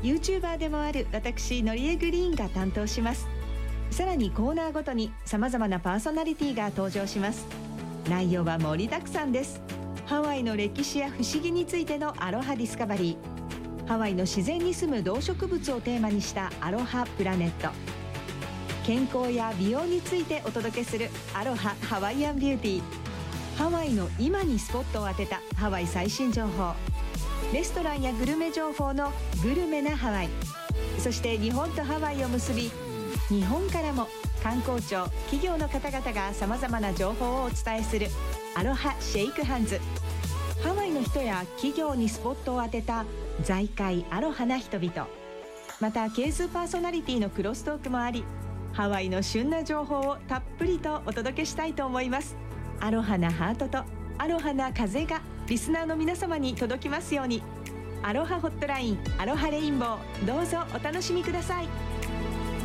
YouTuber でもある私のりえグリーンが担当します。さらにコーナーごとに様々なパーソナリティが登場します。内容は盛りだくさんです。ハワイの歴史や不思議についてのアロハディスカバリー、ハワイの自然に住む動植物をテーマにしたアロハプラネット、健康や美容についてお届けするアロハハワイアンビューティー、ハワイの今にスポットを当てたハワイ最新情報、レストランやグルメ情報のグルメなハワイ、そして日本とハワイを結び、日本からも観光庁、企業の方々がさまざまな情報をお伝えするアロハシェイクハンズ。ハワイの人や企業にスポットを当てた財界アロハな人々、またケースパーソナリティのクロストークもあり、ハワイの旬な情報をたっぷりとお届けしたいと思います。アロハなハートとアロハな風がリスナーの皆様に届きますように。アロハホットライン、アロハレインボー、どうぞお楽しみください。